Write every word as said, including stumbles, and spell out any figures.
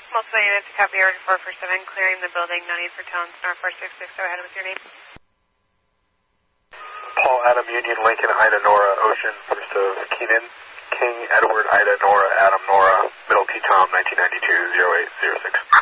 Multiple units to copy order four four seven, clearing the building, no need for tones, Nor four six six, go ahead with your name. Paul Adam Union Lincoln Ida Nora Ocean, first of Keenan, King Edward Ida Nora Adam Nora, Middle T Tom nineteen ninety-two, zero eight zero six.